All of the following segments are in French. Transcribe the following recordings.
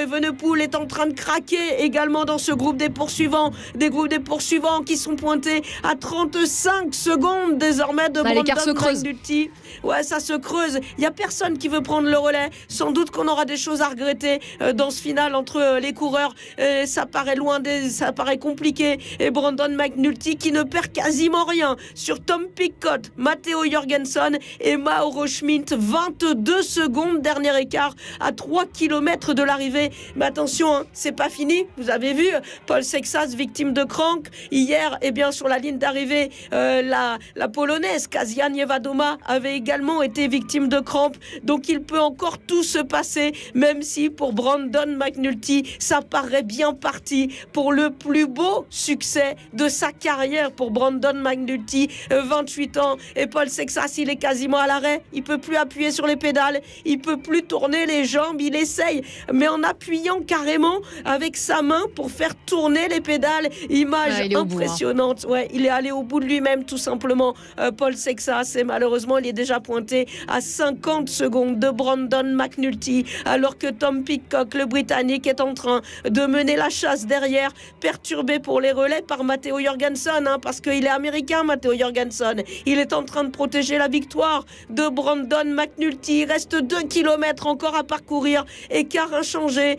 Evenepoel est en train de craquer également dans ce groupe des poursuivants. Des groupes des poursuivants qui sont pointés à 35 secondes désormais de Brandon McNulty. Ouais, ça se creuse. Il n'y a personne qui veut prendre le relais. Sans doute qu'on aura des choses à regretter dans ce final entre les coureurs. Ça paraît ça paraît compliqué. Et Brandon McNulty qui ne perd quasiment rien sur Tom Pidcock, Matteo Jorgensen et Mauro Schmid. 22 secondes, dernier écart à 3 km de l'arrivée. Mais attention, hein, c'est pas fini. Vous avez vu Paul Sexas victime de crank. Hier, sur la ligne d'arrivée, la polonaise Kasia Niewiadoma avait également été victime de crampes. Donc il peut encore tout se passer, même si pour Brandon McNulty, ça paraît bien parti pour le plus beau succès de sa carrière pour Brandon McNulty, 28 ans. Et Paul Sexas, il est quasiment à l'arrêt. Il peut plus appuyer sur les pédales. Il peut plus tourner les jambes. Il essaye, mais en appuyant carrément avec sa main pour faire tourner les pédales. Image impressionnante. Ouais, il est allé au bout de lui-même, tout simplement. Paul Sexas, et malheureusement, il est déjà pointé à 50 secondes de Brandon McNulty, alors que Tom Pidcock, le Britannique, est en train de mener la chasse derrière, perturbé pour les relais par Matteo Jorgensen, parce qu'il est américain, Matteo Jorgensen. Il est en train de protéger la victoire de Brandon McNulty. Il reste 2 km encore à parcourir. Écart inchangé,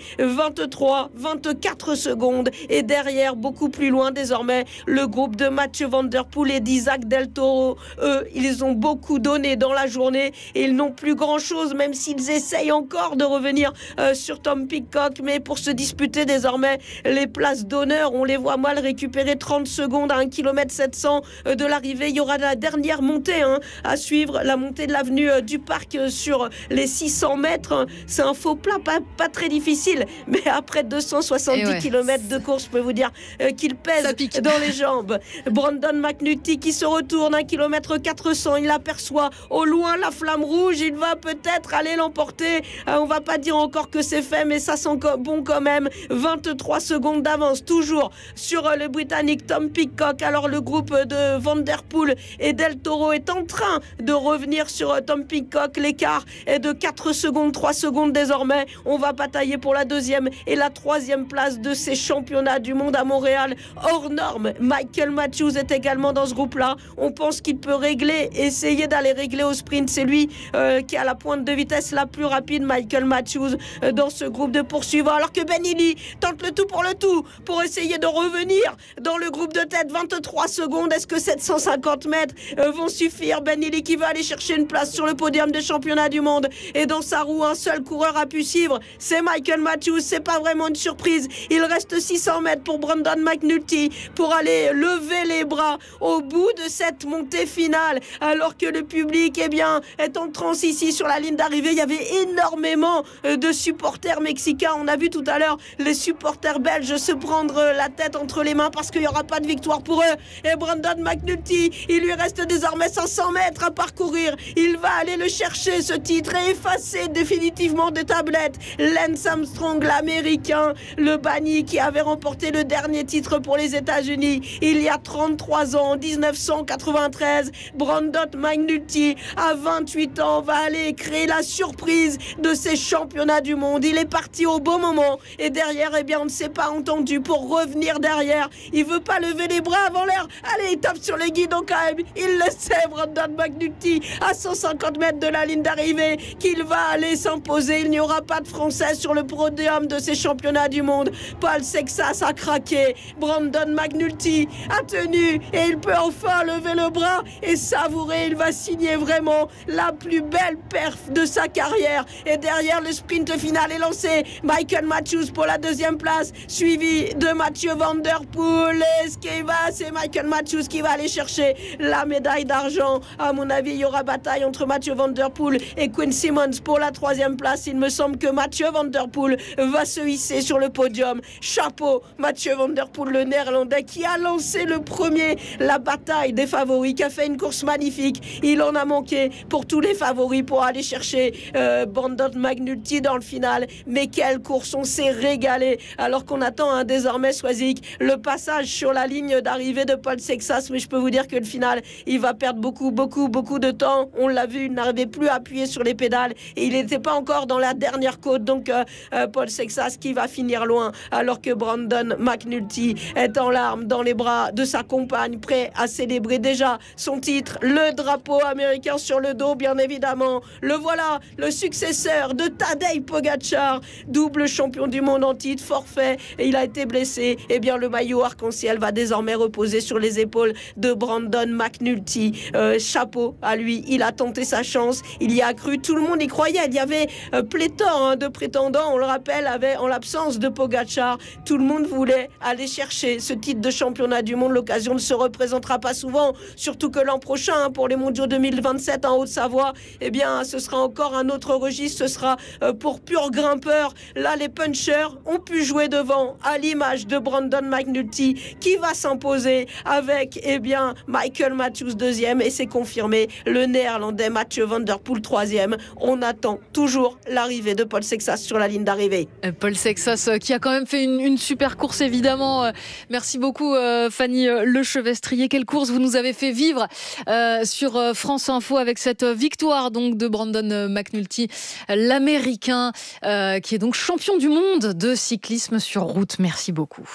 24 secondes. Et derrière, beaucoup plus loin désormais, le groupe de Mathieu Van Der Poel et d'Isaac Del Toro. Eux, ils ont beaucoup donné dans la journée et ils n'ont plus grand-chose, même s'ils essayent encore de revenir sur Tom Pidcock. Mais pour se disputer désormais les places d'honneur, on les voit mal récupérer. 30 secondes à 1 km 700 de l'arrivée. Il y aura la dernière montée à suivre, la montée de l'avenue du Parc sur les 600 mètres. C'est un faux plat, pas très difficile, mais après 270 km de course, je peux vous dire qu'il pèse dans les jambes. Brandon McNulty qui se retourne, 1 km 400, il aperçoit au loin la flamme rouge, il va peut-être aller l'emporter. On va pas dire encore que c'est fait, mais ça sent bon quand même. 23 secondes d'avance toujours sur le Britannique Tom Pidcock. Alors le groupe de Van Der Poel et Del Toro est en train de revenir sur Tom Pidcock. L'écart est de 4 secondes, 3 secondes désormais. On va batailler pour la deuxième et la troisième place de ces championnats du monde à Montréal. Hors norme, Michael Matthews est également dans ce groupe-là. On pense qu'il peut essayer d'aller régler au sprint. C'est lui qui a la pointe de vitesse la plus rapide, Michael Matthews, dans ce groupe de poursuivants. Alors que Ben Illy tente le tout pour essayer de revenir dans le groupe de tête. 23 secondes. Est-ce que 750 mètres vont suffire? Ben Illy qui va aller chercher une place sur le podium des championnats du monde. Et dans sa roue, un seul coureur a pu suivre. C'est Michael Matthews. C'est pas vraiment une surprise. Il reste 600 mètres pour Brandon McNulty pour aller lever les bras au bout de cette montée finale. Alors que le public est en transe ici sur la ligne d'arrivée. Il y avait énormément de supporters mexicains. On a vu tout à l'heure les supporters belges se prendre la tête entre les mains parce qu'il n'y aura pas de victoire pour eux. Et Brandon McNulty, il lui reste désormais 500 mètres à parcourir. Il va aller le chercher, ce titre, et effacer définitivement des tablettes Lance Armstrong, l'américain, le banni qui avait remporté le dernier titre pour les États-Unis il y a 33 ans, en 1993. Brandon McNulty, à 28 ans, va aller créer la surprise de ces championnats du monde. Il est parti au bon moment et derrière, on ne s'est pas entendu pour revenir derrière. Il veut pas lever les bras avant l'heure. Allez, il tape sur les guidons quand même. Il le sait, Brandon McNulty, à 150 mètres de la ligne d'arrivée, qu'il va aller s'imposer. Il n'y aura pas de Français sur le podium de ces championnats du monde. Paul Sexas a craqué. Brandon McNulty a tenu et il peut enfin lever le bras et savourer. Il va signer vraiment la plus belle perf de sa carrière. Et derrière, le sprint final est lancé. Michael Matthews pour la deuxième place, suivi de Mathieu Van Der Poel. Et ce qui va, c'est Michael Matthews qui va aller chercher la médaille d'argent. À mon avis, il y aura bataille entre Mathieu Van Der Poel et Quinn Simmons pour la troisième place. Il me semble que Mathieu Van Der Poel va se hisser sur le podium. Chapeau, Mathieu Van Der Poel, le néerlandais, qui a lancé le premier la bataille des favoris, qui a fait une course magnifique. Il en a manqué pour tous les favoris pour aller chercher Brandon McNulty dans le final. Mais quelle course, on s'est régalé. Alors qu'on attend désormais Swazik, le passage sur la ligne d'arrivée de Paul Sexas. Mais je peux vous dire que le final, il va perdre beaucoup de temps. On l'a vu, il n'arrivait plus à appuyer sur les pédales et il n'était pas encore dans la dernière côte. Donc Paul Sexas qui va finir loin, alors que Brandon McNulty est en larmes dans les bras de sa compagne, prêt à célébrer déjà son titre, le drapeau américain sur le dos, bien évidemment. Le voilà, le successeur de Tadej Pogačar, double champion du monde en titre, forfait, et il a été blessé. Eh bien, le maillot arc-en-ciel va désormais reposer sur les épaules de Brandon McNulty. Chapeau à lui, il a tenté sa chance, il y a cru, tout le monde y croyait. Il y avait pléthore de prétendants, on le rappelle, en l'absence de Pogačar, tout le monde voulait aller chercher ce titre de championnat du monde. L'occasion ne se représentera pas souvent, surtout que l'an prochain, pour les mondiaux 2027 en Haute-Savoie, eh bien, ce sera encore un autre registre, ce sera pour purs grimpeurs. Là, les punchers ont pu jouer devant, à l'image de Brandon McNulty, qui va s'imposer avec, eh bien, Michael Matthews 2e, et c'est confirmé, le néerlandais Mathieu Van Der Poel 3e. On attend toujours l'arrivée de Paul Sexas sur la ligne d'arrivée. Paul Sexas qui a quand même fait une super course, évidemment. Merci beaucoup Fanny Lechevestrier. Quelle course vous nous avez fait vivre sur France Info avec cette victoire donc de Brandon McNulty, l'Américain qui est donc champion du monde de cyclisme sur route. Merci beaucoup.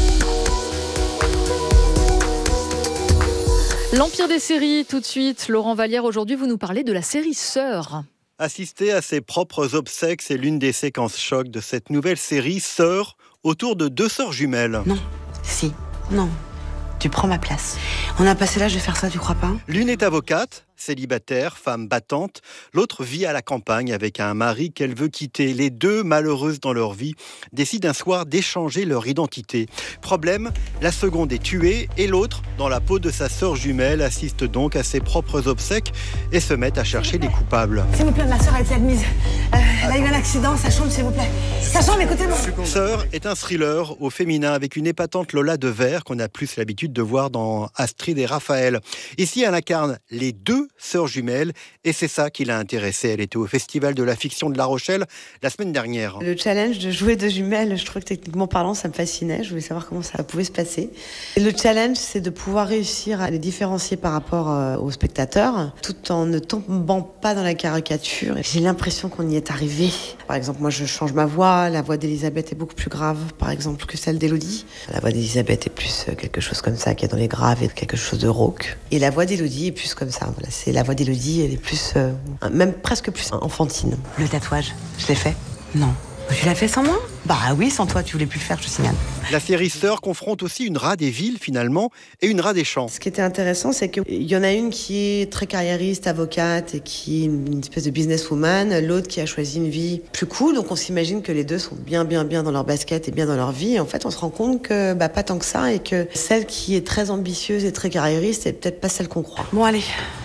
L'Empire des séries, tout de suite. Laurent Vallière, aujourd'hui, vous nous parlez de la série Sœurs. Assister à ses propres obsèques, c'est l'une des séquences choc de cette nouvelle série Sœurs, autour de deux sœurs jumelles. Non, si, non. Tu prends ma place. On a passé l'âge de faire ça, tu crois pas ? L'une est avocate, célibataire, femme battante. L'autre vit à la campagne avec un mari qu'elle veut quitter. Les deux, malheureuses dans leur vie, décident un soir d'échanger leur identité. Problème, la seconde est tuée et l'autre, dans la peau de sa sœur jumelle, assiste donc à ses propres obsèques et se met à chercher des coupables. S'il vous plaît, ma sœur a été admise. Elle a eu un accident, sa chambre, s'il vous plaît. Sa chambre, écoutez-moi. Sœur est un thriller au féminin avec une épatante Lola Devers qu'on a plus l'habitude de voir dans Astrid et Raphaël. Ici, elle incarne les deux sœurs jumelles et c'est ça qui l'a intéressée. Elle était au Festival de la fiction de La Rochelle la semaine dernière. Le challenge de jouer deux jumelles, je trouvais que techniquement parlant, ça me fascinait. Je voulais savoir comment ça pouvait se passer. Et le challenge, c'est de pouvoir réussir à les différencier par rapport aux spectateurs, tout en ne tombant pas dans la caricature. J'ai l'impression qu'on y est arrivé. Par exemple, moi, je change ma voix. La voix d'Elisabeth est beaucoup plus grave, par exemple, que celle d'Élodie. La voix d'Elisabeth est plus quelque chose comme ça, qui est dans les graves, et quelque chose de rauque. Et la voix d'Élodie est plus comme ça. Voilà, c'est la voix d'Élodie, elle est plus, même presque plus enfantine. Le tatouage, je l'ai fait ? Non. Tu l'as fait sans moi ? Bah oui, sans toi, tu voulais plus le faire, je te signale. La série Sœurs confronte aussi une rat des villes, finalement, et une rat des champs. Ce qui était intéressant, c'est qu'il y en a une qui est très carriériste, avocate, et qui est une espèce de businesswoman, l'autre qui a choisi une vie plus cool, donc on s'imagine que les deux sont bien dans leur basket et bien dans leur vie, et en fait, on se rend compte que pas tant que ça, et que celle qui est très ambitieuse et très carriériste, c'est peut-être pas celle qu'on croit. Bon, allez,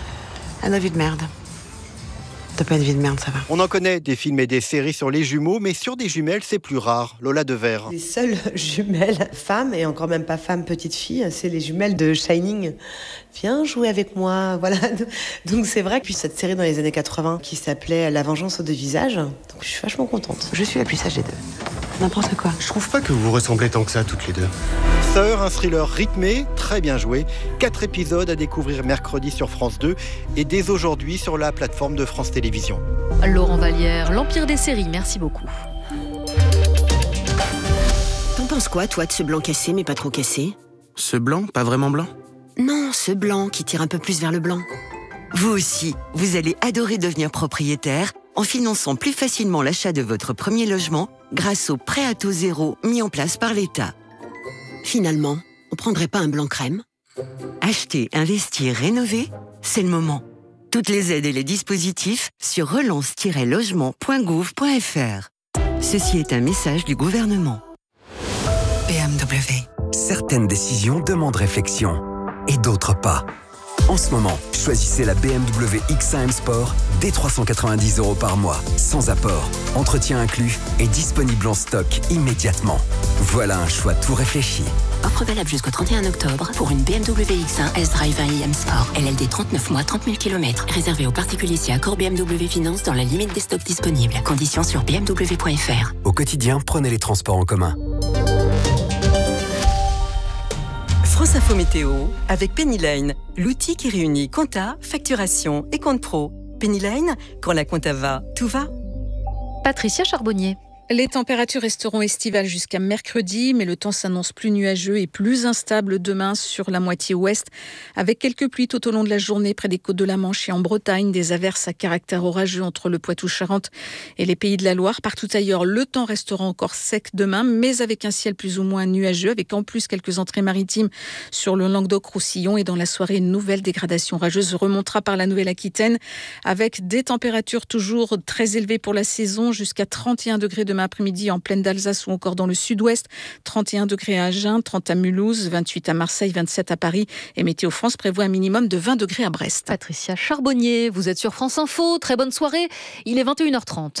à nos vies de merde. T'as pas une vie de merde, ça va. On en connaît des films et des séries sur les jumeaux, mais sur des jumelles, c'est plus rare. Lola Devers. Les seules jumelles femmes, et encore même pas femmes, petite fille, c'est les jumelles de Shining. Viens jouer avec moi, voilà. Donc c'est vrai que puis cette série dans les années 80 qui s'appelait La vengeance aux deux visages, donc je suis vachement contente. Je suis la plus sage des deux. N'importe quoi. Je trouve pas que vous vous ressemblez tant que ça, toutes les deux. Sœurs, un thriller rythmé, très bien joué. 4 épisodes à découvrir mercredi sur France 2 et dès aujourd'hui sur la plateforme de France Télévisions. Laurent Vallière, l'Empire des séries, merci beaucoup. T'en penses quoi, toi, de ce blanc cassé, mais pas trop cassé ? Ce blanc, pas vraiment blanc ? Non, ce blanc qui tire un peu plus vers le blanc. Vous aussi, vous allez adorer devenir propriétaire en finançant plus facilement l'achat de votre premier logement grâce au prêt à taux zéro mis en place par l'État. Finalement, on prendrait pas un blanc crème ? Acheter, investir, rénover, c'est le moment. Toutes les aides et les dispositifs sur relance-logement.gouv.fr. Ceci est un message du gouvernement. BMW. Certaines décisions demandent réflexion et d'autres pas. En ce moment, choisissez la BMW X1 M Sport dès 390 € par mois, sans apport, entretien inclus et disponible en stock immédiatement. Voilà un choix tout réfléchi. Offre valable jusqu'au 31 octobre pour une BMW X1 S-Drive 1 IM Sport. LLD 39 mois, 30 000 km. Réservé aux particuliers si accord BMW Finance dans la limite des stocks disponibles. Conditions sur bmw.fr. Au quotidien, prenez les transports en commun. France Info Météo avec Pennyline, l'outil qui réunit compta, facturation et compte pro. Pennyline, quand la compta va, tout va. Patricia Charbonnier. Les températures resteront estivales jusqu'à mercredi, mais le temps s'annonce plus nuageux et plus instable demain sur la moitié ouest, avec quelques pluies tout au long de la journée près des côtes de la Manche et en Bretagne, des averses à caractère orageux entre le Poitou-Charentes et les Pays de la Loire. Partout ailleurs, le temps restera encore sec demain, mais avec un ciel plus ou moins nuageux, avec en plus quelques entrées maritimes sur le Languedoc-Roussillon. Et dans la soirée, une nouvelle dégradation orageuse remontera par la Nouvelle-Aquitaine, avec des températures toujours très élevées pour la saison, jusqu'à 31 degrés demain après-midi en plaine d'Alsace ou encore dans le sud-ouest, 31 degrés à Agen, 30 à Mulhouse, 28 à Marseille, 27 à Paris, et Météo France prévoit un minimum de 20 degrés à Brest. Patricia Charbonnier, vous êtes sur France Info, très bonne soirée, il est 21h30.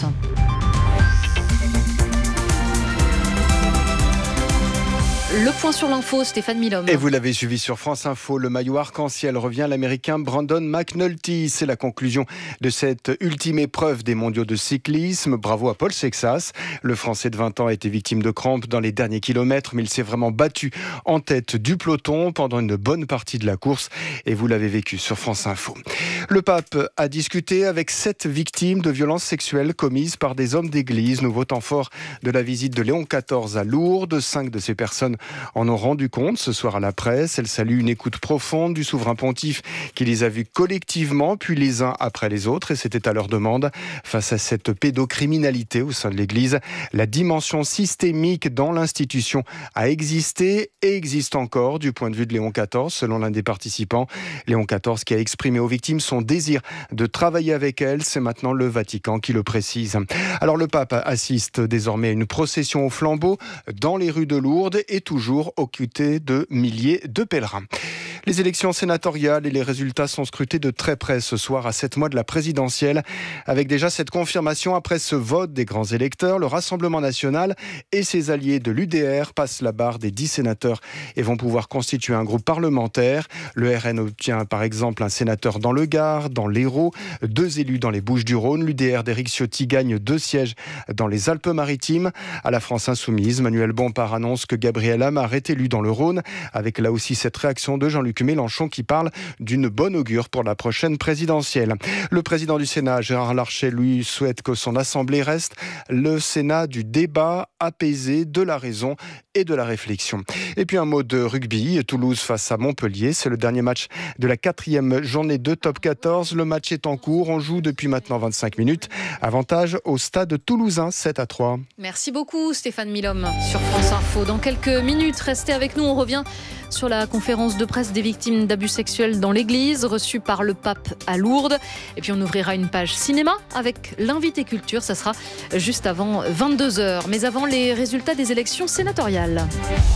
Le point sur l'info, Stéphane Milhomme. Et vous l'avez suivi sur France Info, le maillot arc-en-ciel revient à l'Américain Brandon McNulty. C'est la conclusion de cette ultime épreuve des mondiaux de cyclisme. Bravo à Paul Sexas. Le Français de 20 ans a été victime de crampes dans les derniers kilomètres, mais il s'est vraiment battu en tête du peloton pendant une bonne partie de la course. Et vous l'avez vécu sur France Info. Le pape a discuté avec 7 victimes de violences sexuelles commises par des hommes d'église. Nouveau temps fort de la visite de Léon XIV à Lourdes. 5 de ces personnes en ont rendu compte ce soir à la presse. Elle salue une écoute profonde du souverain pontife qui les a vus collectivement, puis les uns après les autres, et c'était à leur demande. Face à cette pédocriminalité au sein de l'Église, la dimension systémique dans l'institution a existé et existe encore du point de vue de Léon XIV, selon l'un des participants. Léon XIV qui a exprimé aux victimes son désir de travailler avec elles, c'est maintenant le Vatican qui le précise. Alors le pape assiste désormais à une procession au flambeau dans les rues de Lourdes et toujours aux côtés de milliers de pèlerins. Les élections sénatoriales et les résultats sont scrutés de très près ce soir à 7 mois de la présidentielle. Avec déjà cette confirmation après ce vote des grands électeurs, le Rassemblement national et ses alliés de l'UDR passent la barre des 10 sénateurs et vont pouvoir constituer un groupe parlementaire. Le RN obtient par exemple un sénateur dans le Gard, dans l'Hérault, 2 élus dans les Bouches-du-Rhône. L'UDR d'Éric Ciotti gagne 2 sièges dans les Alpes-Maritimes. À la France insoumise, Manuel Bompard annonce que Gabriel Amar est élu dans le Rhône, avec là aussi cette réaction de Jean-Luc Mélenchon qui parle d'une bonne augure pour la prochaine présidentielle. Le président du Sénat, Gérard Larcher, lui souhaite que son assemblée reste le Sénat du débat apaisé, de la raison et de la réflexion. Et puis un mot de rugby, Toulouse face à Montpellier, c'est le dernier match de la 4e journée de Top 14. Le match est en cours, on joue depuis maintenant 25 minutes. Avantage au stade toulousain, 7-3. Merci beaucoup Stéphane Milhomme sur France Info. Dans quelques minutes, restez avec nous, on revient sur la conférence de presse des victimes d'abus sexuels dans l'église, reçue par le pape à Lourdes. Et puis on ouvrira une page cinéma avec l'invité culture, ça sera juste avant 22h. Mais avant les résultats des élections sénatoriales.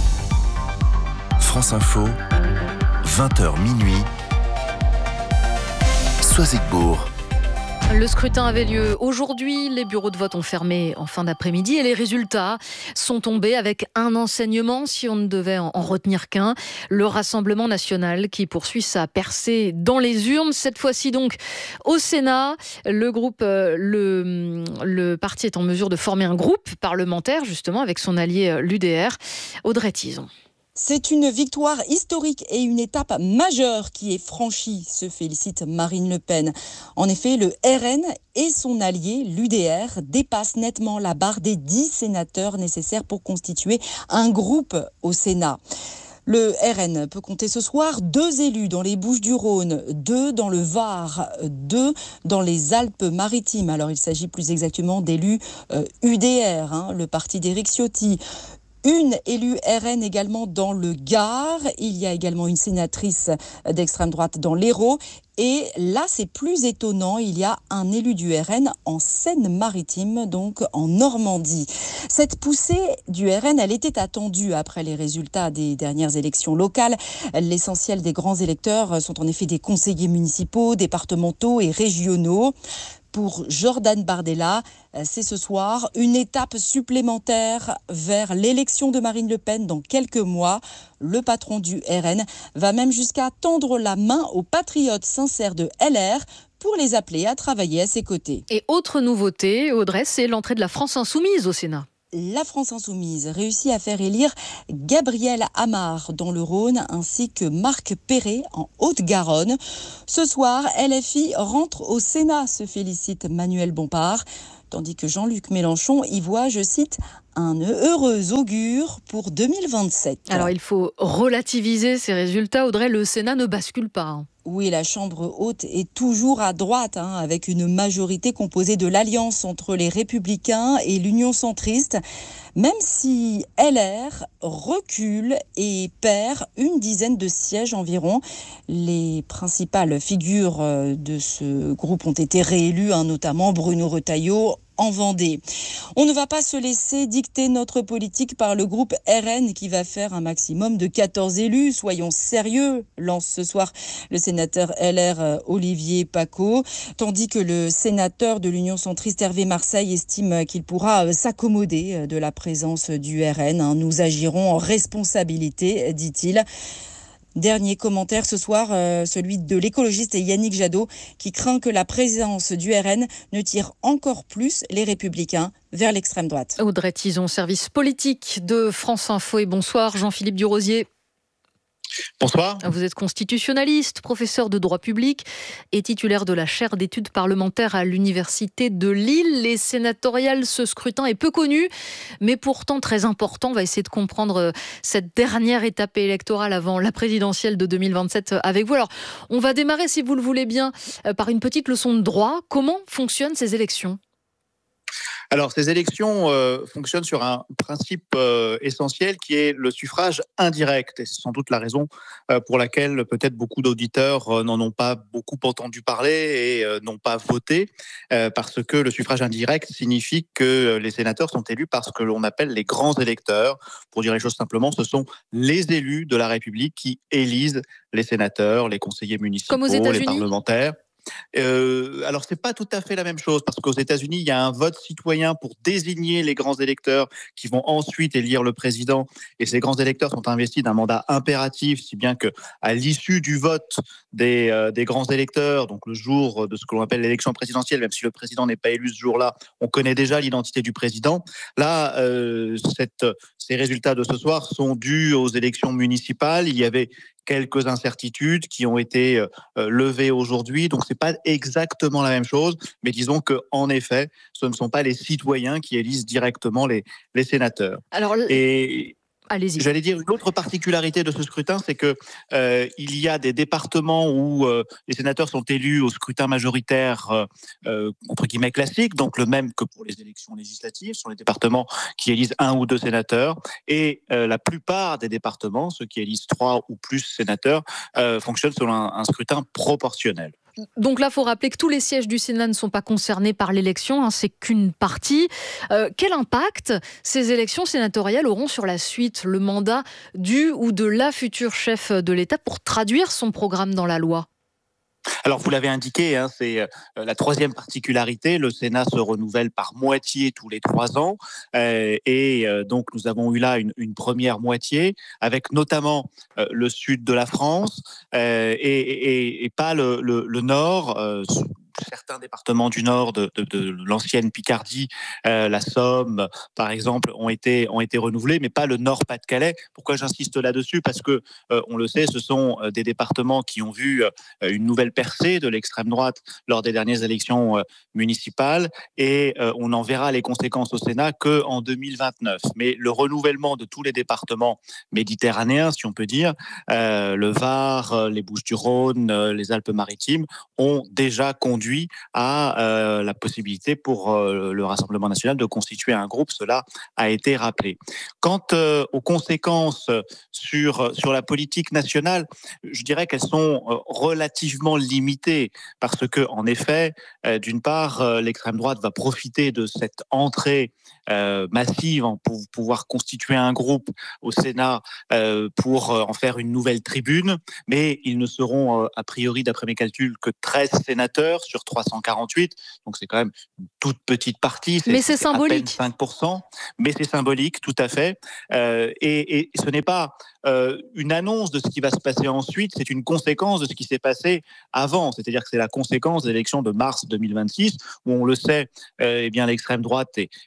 France Info, 20h minuit, Soisigbourg. Le scrutin avait lieu aujourd'hui, les bureaux de vote ont fermé en fin d'après-midi et les résultats sont tombés avec un enseignement, si on ne devait en retenir qu'un, le Rassemblement national qui poursuit sa percée dans les urnes, cette fois-ci donc au Sénat. Le parti est en mesure de former un groupe parlementaire justement avec son allié l'UDR, Audrey Tison. C'est une victoire historique et une étape majeure qui est franchie, se félicite Marine Le Pen. En effet, le RN et son allié, l'UDR, dépassent nettement la barre des 10 sénateurs nécessaires pour constituer un groupe au Sénat. Le RN peut compter ce soir 2 élus dans les Bouches-du-Rhône, 2 dans le Var, 2 dans les Alpes-Maritimes. Alors il s'agit plus exactement d'élus UDR, le parti d'Éric Ciotti. Une élue RN également dans le Gard. Il y a également une sénatrice d'extrême droite dans l'Hérault. Et là, c'est plus étonnant, il y a un élu du RN en Seine-Maritime, donc en Normandie. Cette poussée du RN, elle était attendue après les résultats des dernières élections locales. L'essentiel des grands électeurs sont en effet des conseillers municipaux, départementaux et régionaux. Pour Jordan Bardella, c'est ce soir une étape supplémentaire vers l'élection de Marine Le Pen dans quelques mois. Le patron du RN va même jusqu'à tendre la main aux patriotes sincères de LR pour les appeler à travailler à ses côtés. Et autre nouveauté, Audrey, c'est l'entrée de la France insoumise au Sénat. La France insoumise réussit à faire élire Gabriel Amar dans le Rhône ainsi que Marc Perret en Haute-Garonne. Ce soir, LFI rentre au Sénat, se félicite Manuel Bompard. tandis que Jean-Luc Mélenchon y voit, je cite, un heureux augure pour 2027. Alors il faut relativiser ces résultats. Audrey, le Sénat ne bascule pas. Oui, la Chambre haute est toujours à droite, avec une majorité composée de l'alliance entre les Républicains et l'Union centriste, même si LR recule et perd une dizaine de sièges environ. Les principales figures de ce groupe ont été réélues, notamment Bruno Retailleau en Vendée. On ne va pas se laisser dicter notre politique par le groupe RN qui va faire un maximum de 14 élus. Soyons sérieux, lance ce soir le sénateur LR Olivier Paccaud, tandis que le sénateur de l'Union centriste Hervé Marseille estime qu'il pourra s'accommoder de la présence du RN. Nous agirons en responsabilité, dit-il. Dernier commentaire ce soir, celui de l'écologiste Yannick Jadot, qui craint que la présence du RN ne tire encore plus les Républicains vers l'extrême droite. Audrey Tizon, service politique de France Info. Et bonsoir Jean-Philippe Durosier. Bonsoir. Vous êtes constitutionnaliste, professeur de droit public et titulaire de la chaire d'études parlementaires à l'Université de Lille. Les sénatoriales, ce scrutin est peu connu, mais pourtant très important. On va essayer de comprendre cette dernière étape électorale avant la présidentielle de 2027 avec vous. Alors, on va démarrer, si vous le voulez bien, par une petite leçon de droit. Comment fonctionnent ces élections ? Alors, ces élections fonctionnent sur un principe essentiel qui est le suffrage indirect. Et c'est sans doute la raison pour laquelle peut-être beaucoup d'auditeurs n'en ont pas beaucoup entendu parler et n'ont pas voté, parce que le suffrage indirect signifie que les sénateurs sont élus par ce que l'on appelle les grands électeurs. Pour dire les choses simplement, ce sont les élus de la République qui élisent les sénateurs, les conseillers municipaux, comme aux États-Unis, les parlementaires. Alors, c'est pas tout à fait la même chose parce qu'aux États-Unis, il y a un vote citoyen pour désigner les grands électeurs qui vont ensuite élire le président. Et ces grands électeurs sont investis d'un mandat impératif, si bien que, à l'issue du vote des grands électeurs, donc le jour de ce que l'on appelle l'élection présidentielle, même si le président n'est pas élu ce jour-là, on connaît déjà l'identité du président. Là, ces résultats de ce soir sont dus aux élections municipales. Il y avait quelques incertitudes qui ont été levées aujourd'hui. Donc, c'est pas exactement la même chose. Mais disons qu'en effet, ce ne sont pas les citoyens qui élisent directement les sénateurs. Alors, allez-y. J'allais dire une autre particularité de ce scrutin, c'est que il y a des départements où les sénateurs sont élus au scrutin majoritaire entre guillemets classique, donc le même que pour les élections législatives. Ce sont les départements qui élisent un ou deux sénateurs, et la plupart des départements, ceux qui élisent 3 ou plus sénateurs, fonctionnent selon un scrutin proportionnel. Donc là, il faut rappeler que tous les sièges du Sénat ne sont pas concernés par l'élection, c'est qu'une partie. Quel impact ces élections sénatoriales auront sur la suite, le mandat du ou de la future chef de l'État pour traduire son programme dans la loi ? Alors, vous l'avez indiqué, c'est la troisième particularité. Le Sénat se renouvelle par moitié tous les 3 ans. Donc, nous avons eu là une première moitié, avec notamment le sud de la France et pas le nord. Certains départements du nord de l'ancienne Picardie, la Somme, par exemple, ont été renouvelés, mais pas le Nord-Pas-de-Calais. Pourquoi j'insiste là-dessus ? Parce que, on le sait, ce sont des départements qui ont vu une nouvelle percée de l'extrême droite lors des dernières élections municipales, et on en verra les conséquences au Sénat qu'en 2029. Mais le renouvellement de tous les départements méditerranéens, si on peut dire, le Var, les Bouches-du-Rhône, les Alpes-Maritimes, ont déjà conduit à la possibilité pour le Rassemblement national de constituer un groupe. Cela a été rappelé. Quant aux conséquences sur la politique nationale, je dirais qu'elles sont relativement limitées parce que, en effet, d'une part, l'extrême droite va profiter de cette entrée massive pour pouvoir constituer un groupe au Sénat pour en faire une nouvelle tribune, mais ils ne seront a priori, d'après mes calculs, que 13 sénateurs sur 348, donc c'est quand même une toute petite partie. Mais c'est symbolique. À peine 5%, mais c'est symbolique, tout à fait. Et ce n'est pas une annonce de ce qui va se passer ensuite, c'est une conséquence de ce qui s'est passé avant. C'est-à-dire que c'est la conséquence des élections de mars 2026, où on le sait, eh bien l'extrême droite est davantage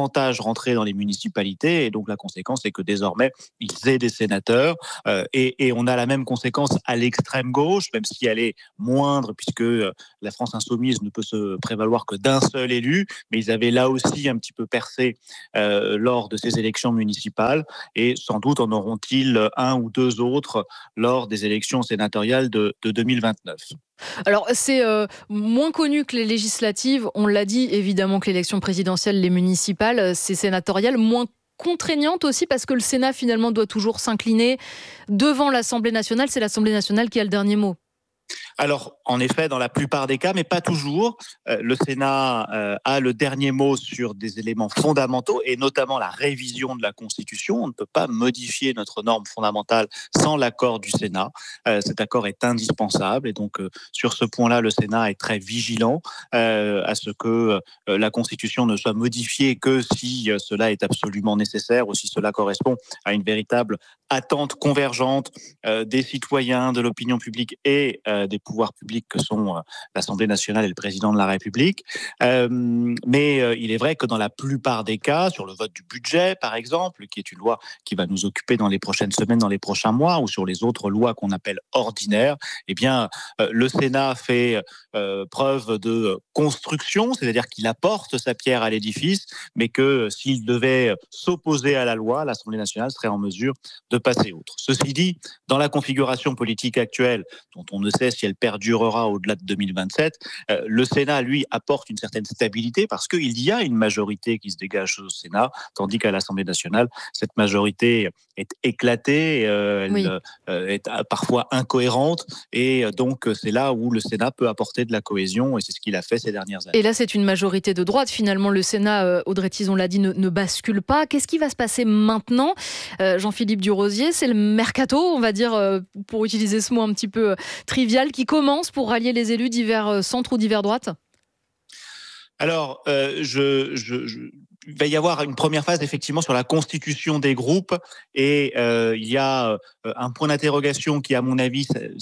davantage rentrer dans les municipalités. Et donc la conséquence, c'est que désormais, ils aient des sénateurs. Et on a la même conséquence à l'extrême gauche, même si elle est moindre, puisque la France insoumise ne peut se prévaloir que d'un seul élu. Mais ils avaient là aussi un petit peu percé lors de ces élections municipales. Et sans doute en auront-ils un ou deux autres lors des élections sénatoriales de 2029. Alors, c'est moins connu que les législatives. On l'a dit, évidemment que l'élection présidentielle, les municipales, c'est sénatorial, moins contraignante aussi parce que le Sénat, finalement, doit toujours s'incliner devant l'Assemblée nationale. C'est l'Assemblée nationale qui a le dernier mot. Alors, en effet, dans la plupart des cas, mais pas toujours, le Sénat a le dernier mot sur des éléments fondamentaux et notamment la révision de la Constitution. On ne peut pas modifier notre norme fondamentale sans l'accord du Sénat. Cet accord est indispensable et donc sur ce point-là, le Sénat est très vigilant à ce que la Constitution ne soit modifiée que si cela est absolument nécessaire ou si cela correspond à une véritable attente convergente des citoyens, de l'opinion publique et des pouvoirs publics que sont l'Assemblée nationale et le président de la République. Mais il est vrai que dans la plupart des cas, sur le vote du budget, par exemple, qui est une loi qui va nous occuper dans les prochaines semaines, dans les prochains mois, ou sur les autres lois qu'on appelle ordinaires, eh bien, le Sénat fait preuve de construction, c'est-à-dire qu'il apporte sa pierre à l'édifice, mais que s'il devait s'opposer à la loi, l'Assemblée nationale serait en mesure de passer outre. Ceci dit, dans la configuration politique actuelle, dont on ne sait si elle perdurera au-delà de 2027, le Sénat, lui, apporte une certaine stabilité parce qu'il y a une majorité qui se dégage au Sénat, tandis qu'à l'Assemblée nationale, cette majorité est éclatée, elle est parfois incohérente, et donc c'est là où le Sénat peut apporter de la cohésion, et c'est ce qu'il a fait ces dernières années. Et là, c'est une majorité de droite. Finalement, le Sénat, Audrey Tizon l'a dit, ne bascule pas. Qu'est-ce qui va se passer maintenant, Jean-Philippe Durosier? C'est le mercato, on va dire, pour utiliser ce mot un petit peu trivial, qui commence pour rallier les élus divers centres ou divers droites? Alors, il va y avoir une première phase effectivement sur la constitution des groupes et il y a un point d'interrogation qui, à mon avis,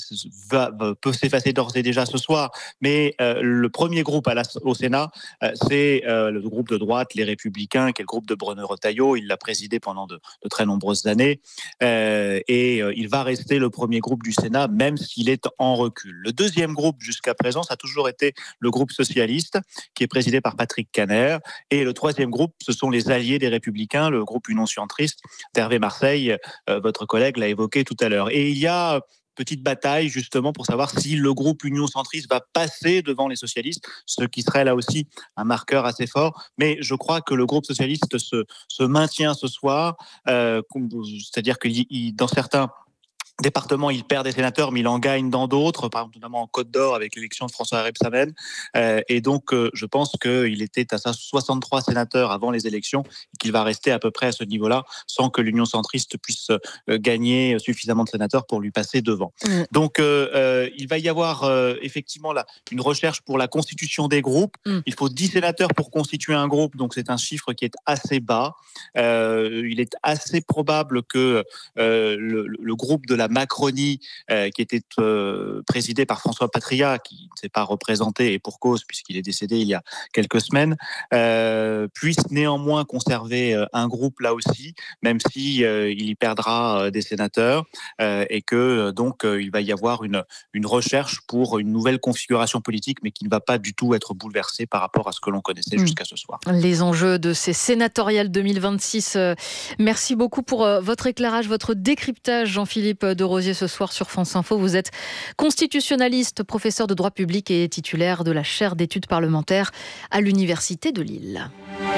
peut s'effacer d'ores et déjà ce soir. Mais le premier groupe au Sénat, c'est le groupe de droite, les Républicains, qui est le groupe de Bruno Retailleau. Il l'a présidé pendant de très nombreuses années et il va rester le premier groupe du Sénat, même s'il est en recul. Le deuxième groupe, jusqu'à présent, ça a toujours été le groupe socialiste, qui est présidé par Patrick Kanner. Et le troisième groupe, ce sont les alliés des Républicains, le groupe Union Centriste d'Hervé Marseille, votre collègue l'a évoqué tout à l'heure. Et il y a petite bataille justement pour savoir si le groupe Union Centriste va passer devant les socialistes, ce qui serait là aussi un marqueur assez fort. Mais je crois que le groupe socialiste se maintient ce soir, c'est-à-dire que dans certains département, il perd des sénateurs, mais il en gagne dans d'autres, par exemple notamment en Côte d'Or avec l'élection de François Rebsamen. Et donc, je pense qu'il était à 63 sénateurs avant les élections et qu'il va rester à peu près à ce niveau-là sans que l'Union centriste puisse gagner suffisamment de sénateurs pour lui passer devant. Donc, il va y avoir effectivement là une recherche pour la constitution des groupes. Il faut 10 sénateurs pour constituer un groupe, donc c'est un chiffre qui est assez bas. Il est assez probable que le groupe de la Macronie, qui était présidé par François Patria, qui ne s'est pas représenté, et pour cause, puisqu'il est décédé il y a quelques semaines, puisse néanmoins conserver un groupe là aussi, même si il y perdra des sénateurs, et que donc il va y avoir une recherche pour une nouvelle configuration politique, mais qui ne va pas du tout être bouleversée par rapport à ce que l'on connaissait jusqu'à ce soir. Les enjeux de ces sénatoriales 2026. Merci beaucoup pour votre éclairage, votre décryptage, Jean-Philippe Durosier, ce soir sur France Info. Vous êtes constitutionnaliste, professeur de droit public et titulaire de la chaire d'études parlementaires à l'Université de Lille.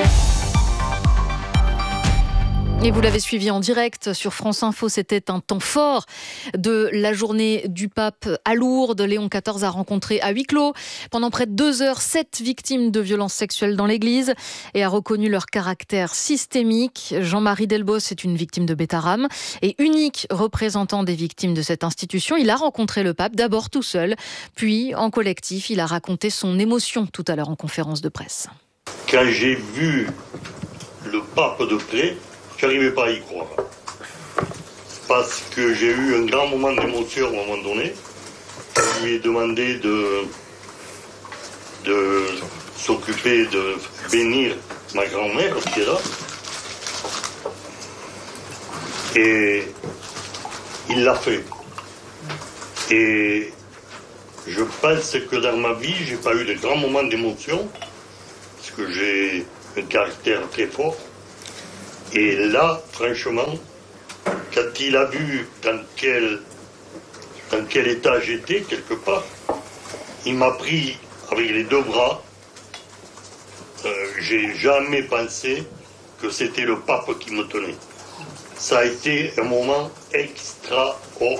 Et vous l'avez suivi en direct sur France Info, c'était un temps fort de la journée du pape à Lourdes. Léon XIV a rencontré à huis clos pendant près de 2 heures 7 victimes de violences sexuelles dans l'église et a reconnu leur caractère systémique. Jean-Marie Delbos est une victime de Bétharram et unique représentant des victimes de cette institution. Il a rencontré le pape d'abord tout seul, puis en collectif. Il a raconté son émotion tout à l'heure en conférence de presse. Quand j'ai vu le pape de près, je n'arrivais pas à y croire. Parce que j'ai eu un grand moment d'émotion à un moment donné. Je lui ai demandé de s'occuper de bénir ma grand-mère qui est là. Et il l'a fait. Et je pense que dans ma vie, j'ai pas eu de grands moments d'émotion, parce que j'ai un caractère très fort. Et là, franchement, quand il a vu dans quel état j'étais, quelque part, il m'a pris avec les deux bras. J'ai jamais pensé que c'était le pape qui me tenait. Ça a été un moment extraordinaire.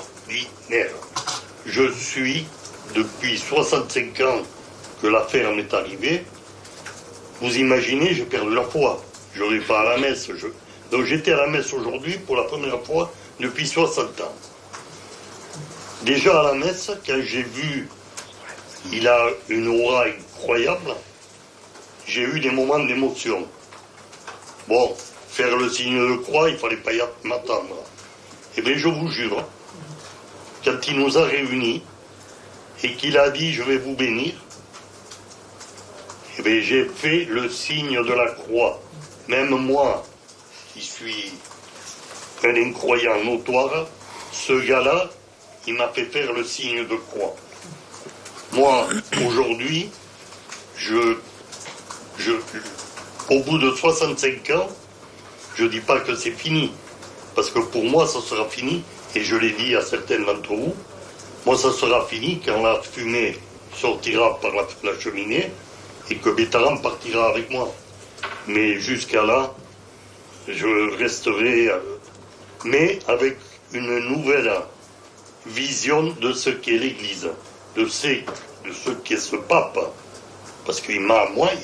Je suis, depuis 65 ans que l'affaire m'est arrivée, vous imaginez, j'ai perdu la foi. Je ne vais pas à la messe. Donc j'étais à la messe aujourd'hui pour la première fois depuis 60 ans. Déjà à la messe, quand j'ai vu, il a une aura incroyable, j'ai eu des moments d'émotion. Bon, faire le signe de croix, il ne fallait pas y m'attendre. Eh bien, je vous jure, quand il nous a réunis et qu'il a dit « je vais vous bénir », eh bien, j'ai fait le signe de la croix. Même moi, qui suis un incroyant notoire, ce gars-là, il m'a fait faire le signe de croix. Moi, aujourd'hui, au bout de 65 ans, je ne dis pas que c'est fini, parce que pour moi, ça sera fini, et je l'ai dit à certains d'entre vous, moi, ça sera fini quand la fumée sortira par la cheminée et que Bétaram partira avec moi. Mais jusqu'à là, je resterai, mais avec une nouvelle vision de ce qu'est l'Église, de ce qu'est ce pape, parce qu'il m'a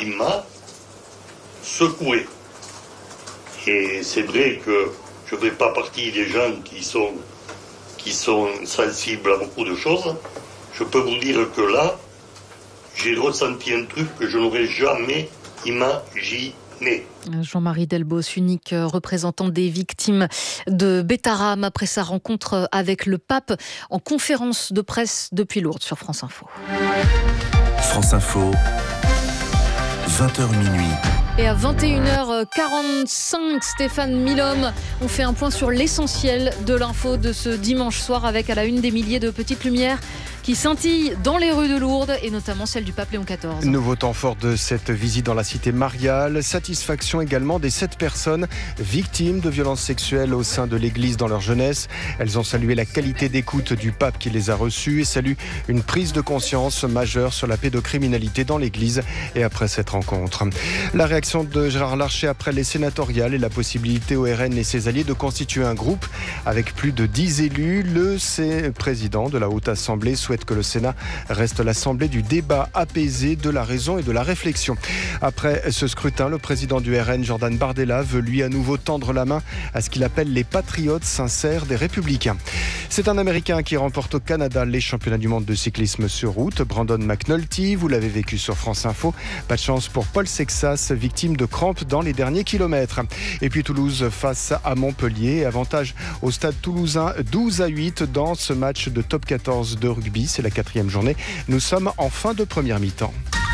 secoué. Et c'est vrai que je ne fais pas partie des gens qui sont sensibles à beaucoup de choses. Je peux vous dire que là, j'ai ressenti un truc que je n'aurais jamais imaginé. Jean-Marie Delbos, unique représentant des victimes de Bétaram après sa rencontre avec le pape en conférence de presse depuis Lourdes sur France Info. France Info, 20h minuit. Et à 21h45, Stéphane Milhomme, on fait un point sur l'essentiel de l'info de ce dimanche soir avec à la une des milliers de petites lumières qui scintillent dans les rues de Lourdes et notamment celle du pape Léon XIV. Nouveau temps fort de cette visite dans la cité mariale. Satisfaction également des 7 personnes victimes de violences sexuelles au sein de l'église dans leur jeunesse. Elles ont salué la qualité d'écoute du pape qui les a reçues et saluent une prise de conscience majeure sur la pédocriminalité dans l'église et après cette rencontre. La réaction de Gérard Larcher après les sénatoriales et la possibilité au RN et ses alliés de constituer un groupe avec plus de 10 élus. Le président de la Haute Assemblée souhaite que le Sénat reste l'assemblée du débat apaisé, de la raison et de la réflexion. Après ce scrutin, le président du RN, Jordan Bardella, veut lui à nouveau tendre la main à ce qu'il appelle les patriotes sincères des Républicains. C'est un Américain qui remporte au Canada les championnats du monde de cyclisme sur route, Brandon McNulty. Vous l'avez vécu sur France Info. Pas de chance pour Paul Sexas, victime de crampes dans les derniers kilomètres. Et puis Toulouse face à Montpellier. Avantage au stade toulousain 12-8 dans ce match de top 14 de rugby. C'est la 4e journée. Nous sommes en fin de première mi-temps.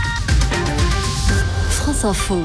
France Info.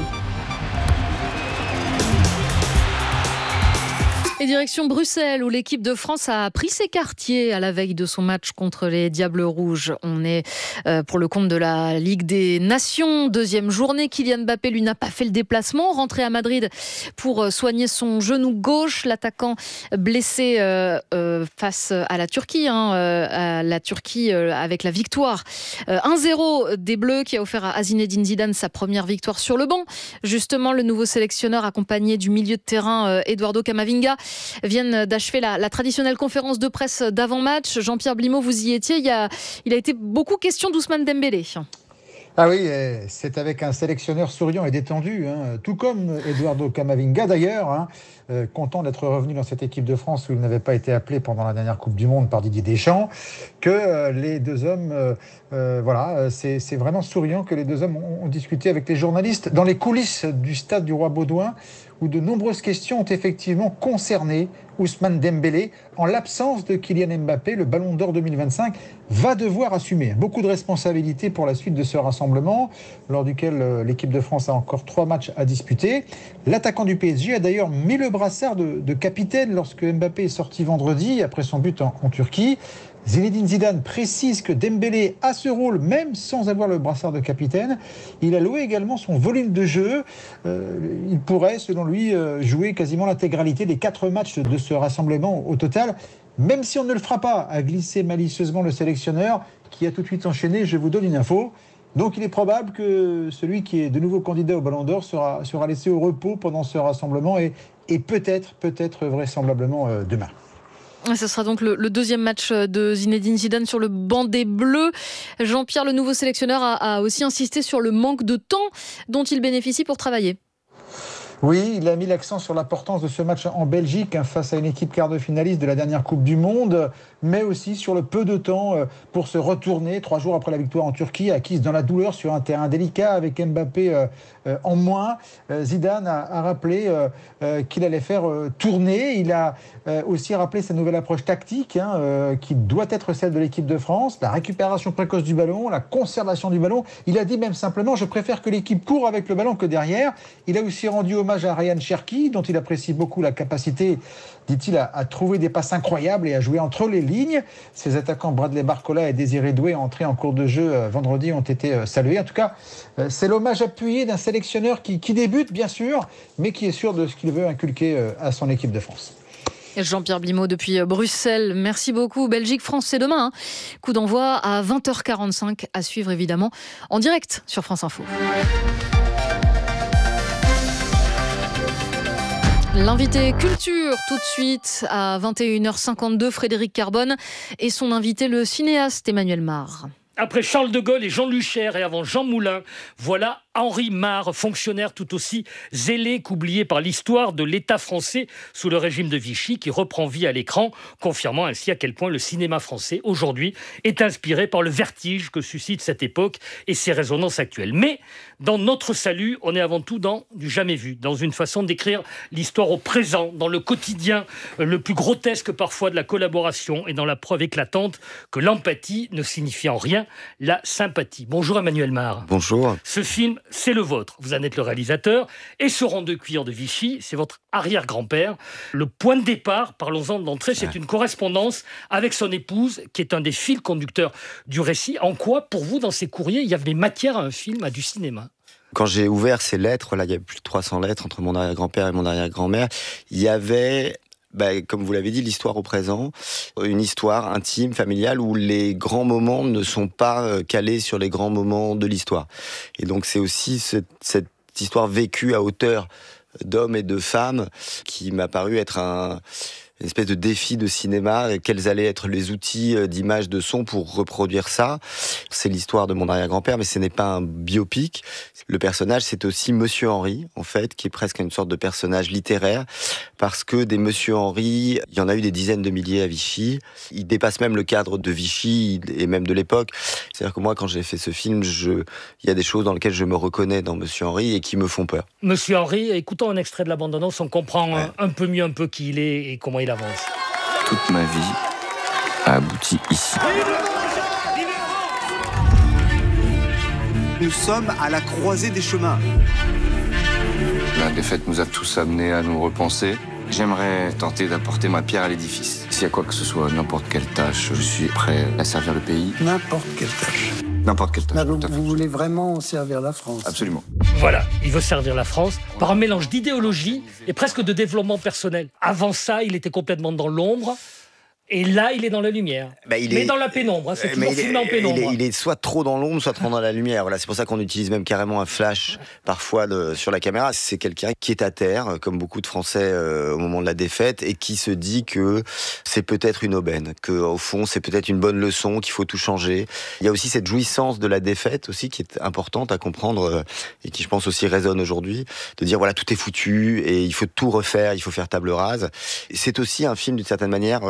Et direction Bruxelles, où l'équipe de France a pris ses quartiers à la veille de son match contre les Diables Rouges. On est pour le compte de la Ligue des Nations. 2e journée, Kylian Mbappé, lui, n'a pas fait le déplacement. Rentré à Madrid pour soigner son genou gauche. L'attaquant blessé face à la Turquie. Avec la victoire 1-0 des Bleus qui a offert à Zinedine Zidane sa première victoire sur le banc. Justement, le nouveau sélectionneur accompagné du milieu de terrain Eduardo Camavinga viennent d'achever la traditionnelle conférence de presse d'avant-match. Jean-Pierre Blimaud, vous y étiez. Il a été beaucoup question d'Ousmane Dembélé. Ah oui, c'est avec un sélectionneur souriant et détendu, tout comme Eduardo Camavinga d'ailleurs, content d'être revenu dans cette équipe de France où il n'avait pas été appelé pendant la dernière Coupe du Monde par Didier Deschamps, que les deux hommes, c'est vraiment souriant que les deux hommes ont discuté avec les journalistes dans les coulisses du stade du Roi Baudouin où de nombreuses questions ont effectivement concerné Ousmane Dembélé. En l'absence de Kylian Mbappé, le Ballon d'Or 2025 va devoir assumer beaucoup de responsabilités pour la suite de ce rassemblement, lors duquel l'équipe de France a encore 3 matchs à disputer. L'attaquant du PSG a d'ailleurs mis le brassard de capitaine lorsque Mbappé est sorti vendredi après son but en Turquie. Zinedine Zidane précise que Dembélé a ce rôle même sans avoir le brassard de capitaine. Il a loué également son volume de jeu. Il pourrait, selon lui, jouer quasiment l'intégralité des 4 matchs de ce rassemblement au total, même si on ne le fera pas, a glissé malicieusement le sélectionneur qui a tout de suite enchaîné. Je vous donne une info. Donc il est probable que celui qui est de nouveau candidat au Ballon d'Or sera laissé au repos pendant ce rassemblement et peut-être vraisemblablement demain. Ce sera donc le deuxième match de Zinedine Zidane sur le banc des Bleus. Jean-Pierre, le nouveau sélectionneur, a aussi insisté sur le manque de temps dont il bénéficie pour travailler. Oui, il a mis l'accent sur l'importance de ce match en Belgique face à une équipe quart de finaliste de la dernière Coupe du Monde, mais aussi sur le peu de temps pour se retourner 3 jours après la victoire en Turquie, acquise dans la douleur sur un terrain délicat avec Mbappé en moins. Zidane a rappelé qu'il allait faire tourner. Il a aussi rappelé sa nouvelle approche tactique qui doit être celle de l'équipe de France, la récupération précoce du ballon, la conservation du ballon. Il a dit même simplement « je préfère que l'équipe court avec le ballon que derrière ». Il a aussi rendu hommage à Ryan Cherki, dont il apprécie beaucoup la capacité, dit-il, à trouver des passes incroyables et à jouer entre les lignes. Ses attaquants Bradley Barcola et Désiré Doué, entrés en cours de jeu vendredi, ont été salués. En tout cas, c'est l'hommage appuyé d'un sélectionneur qui débute, bien sûr, mais qui est sûr de ce qu'il veut inculquer à son équipe de France. Jean-Pierre Blimaud depuis Bruxelles. Merci beaucoup. Belgique-France, c'est demain. Coup d'envoi à 20h45, à suivre évidemment en direct sur France Info. L'invité culture, tout de suite, à 21h52, Frédéric Carbone et son invité, le cinéaste Emmanuel Mar. Après Charles de Gaulle et Jean Lucher et avant Jean Moulin, voilà Henri Mar, fonctionnaire tout aussi zélé qu'oublié par l'histoire de l'État français sous le régime de Vichy, qui reprend vie à l'écran, confirmant ainsi à quel point le cinéma français, aujourd'hui, est inspiré par le vertige que suscite cette époque et ses résonances actuelles. Mais, dans Notre Salut, on est avant tout dans du jamais vu, dans une façon d'écrire l'histoire au présent, dans le quotidien le plus grotesque parfois de la collaboration et dans la preuve éclatante que l'empathie ne signifie en rien la sympathie. Bonjour Emmanuel Mar. Bonjour. Ce film, c'est le vôtre. Vous en êtes le réalisateur. Et ce rond de cuir de Vichy, c'est votre arrière-grand-père. Le point de départ, parlons-en d'entrée, c'est une correspondance avec son épouse, qui est un des fils conducteurs du récit. En quoi, pour vous, dans ces courriers, il y avait matière à un film, à du cinéma ? Quand j'ai ouvert ces lettres, là, il y avait plus de 300 lettres entre mon arrière-grand-père et mon arrière-grand-mère, il y avait... comme vous l'avez dit, l'histoire au présent, une histoire intime, familiale, où les grands moments ne sont pas calés sur les grands moments de l'histoire. Et donc c'est aussi cette histoire vécue à hauteur d'hommes et de femmes qui m'a paru être une espèce de défi de cinéma. Quels allaient être les outils d'image, de son pour reproduire ça ? C'est l'histoire de mon arrière-grand-père, mais ce n'est pas un biopic. Le personnage, c'est aussi Monsieur Henri, en fait, qui est presque une sorte de personnage littéraire, parce que des Monsieur Henri, il y en a eu des dizaines de milliers à Vichy. Il dépasse même le cadre de Vichy et même de l'époque. C'est-à-dire que moi, quand j'ai fait ce film, il y a des choses dans lesquelles je me reconnais dans Monsieur Henri et qui me font peur. Monsieur Henri, écoutons un extrait de la bande-annonce, on comprend un peu mieux qui il est et comment il avance. Toute ma vie a abouti ici. Nous sommes à la croisée des chemins. La défaite nous a tous amenés à nous repenser. J'aimerais tenter d'apporter ma pierre à l'édifice. S'il y a quoi que ce soit, n'importe quelle tâche, je suis prêt à servir le pays. N'importe quelle tâche. N'importe quelle tâche. Vous voulez vraiment servir la France ? Absolument. Voilà, il veut servir la France par un mélange d'idéologie et presque de développement personnel. Avant ça, il était complètement dans l'ombre. Et là, il est dans la lumière. Mais dans la pénombre. C'est toujours filmé en pénombre. Il est soit trop dans l'ombre, soit trop dans la lumière. Voilà, c'est pour ça qu'on utilise même carrément un flash parfois sur la caméra. C'est quelqu'un qui est à terre, comme beaucoup de Français au moment de la défaite, et qui se dit que c'est peut-être une aubaine, qu'au fond, c'est peut-être une bonne leçon, qu'il faut tout changer. Il y a aussi cette jouissance de la défaite aussi qui est importante à comprendre et qui, je pense, aussi résonne aujourd'hui, de dire voilà, tout est foutu et il faut tout refaire, il faut faire table rase. Et c'est aussi un film, d'une certaine manière...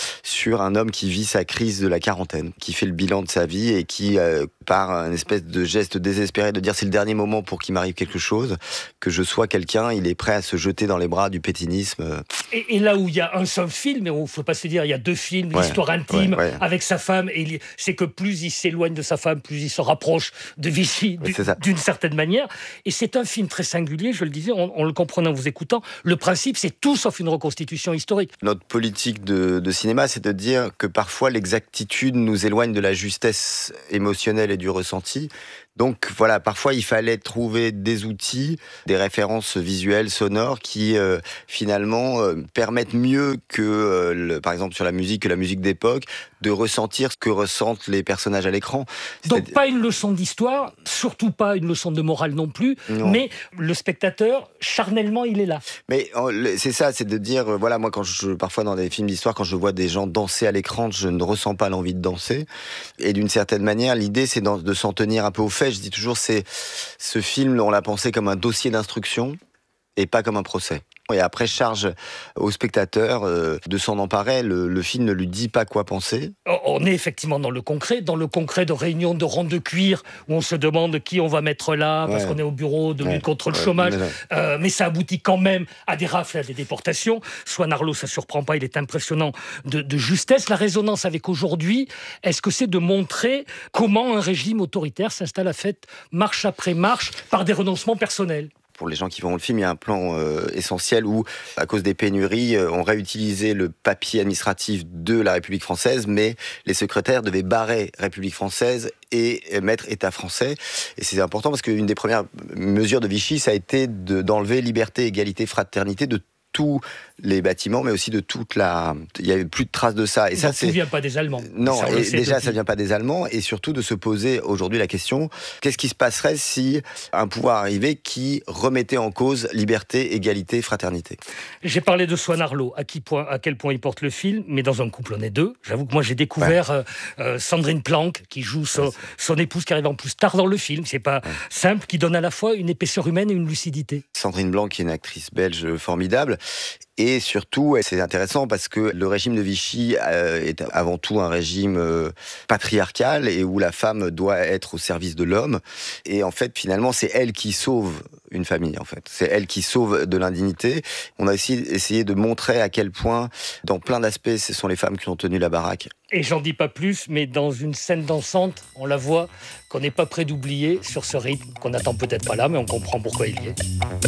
sur un homme qui vit sa crise de la quarantaine, qui fait le bilan de sa vie et qui, par un espèce de geste désespéré de dire c'est le dernier moment pour qu'il m'arrive quelque chose, que je sois quelqu'un, il est prêt à se jeter dans les bras du pétinisme. Et là où il y a un seul film, et il ne faut pas se dire il y a 2 films, l'histoire intime avec sa femme, et c'est que plus il s'éloigne de sa femme, plus il se rapproche de Vichy d'une certaine manière. Et c'est un film très singulier, je le disais, on le comprenait en vous écoutant. Le principe, c'est tout sauf une reconstitution historique. Notre politique de cinéma, c'est de dire que parfois l'exactitude nous éloigne de la justesse émotionnelle et du ressenti. Donc voilà, parfois il fallait trouver des outils, des références visuelles, sonores qui finalement permettent mieux que, par exemple sur la musique d'époque, de ressentir ce que ressentent les personnages à l'écran. Donc pas une leçon d'histoire, surtout pas une leçon de morale non plus, mais le spectateur, charnellement, il est là. Mais c'est ça, c'est de dire, voilà, moi parfois dans des films d'histoire, quand je vois des gens danser à l'écran, je ne ressens pas l'envie de danser. Et d'une certaine manière, l'idée c'est de s'en tenir un peu au fait. Je dis toujours, ce film, on l'a pensé comme un dossier d'instruction et pas comme un procès. Et après, charge au spectateur de s'en emparer. Le film ne lui dit pas quoi penser. On est effectivement dans le concret de réunions de ronds de cuir où on se demande qui on va mettre là parce qu'on est au bureau de lutte contre le chômage. Mais ça aboutit quand même à des rafles, à des déportations. Swan Arlo, ça ne surprend pas, il est impressionnant de justesse. La résonance avec aujourd'hui, est-ce que c'est de montrer comment un régime autoritaire s'installe à fait marche après marche par des renoncements personnels? Pour les gens qui verront le film, il y a un plan essentiel où, à cause des pénuries, on réutilisait le papier administratif de la République française, mais les secrétaires devaient barrer République française et mettre État français. Et c'est important parce qu'une des premières mesures de Vichy, ça a été d'enlever liberté, égalité, fraternité de tous les bâtiments, mais aussi de toute la... Il n'y avait plus de traces de ça. Et ça ne vient pas des Allemands. Non, et déjà, ça ne vient pas des Allemands. Et surtout de se poser aujourd'hui la question, qu'est-ce qui se passerait si un pouvoir arrivait qui remettait en cause liberté, égalité, fraternité? J'ai parlé de Swan Arlo, à quel point il porte le film, mais dans un couple, on est 2. J'avoue que moi, j'ai découvert Sandrine Planck, qui joue son épouse, qui arrive en plus tard dans le film. C'est pas simple, qui donne à la fois une épaisseur humaine et une lucidité. Sandrine Blanc, qui est une actrice belge formidable. Et surtout, c'est intéressant parce que le régime de Vichy est avant tout un régime patriarcal et où la femme doit être au service de l'homme. Et en fait, finalement, c'est elle qui sauve une famille, en fait. C'est elle qui sauve de l'indignité. On a aussi essayé de montrer à quel point, dans plein d'aspects, ce sont les femmes qui ont tenu la baraque. Et j'en dis pas plus, mais dans une scène dansante, on la voit qu'on n'est pas prêt d'oublier sur ce rythme qu'on n'attend peut-être pas là, mais on comprend pourquoi il y est.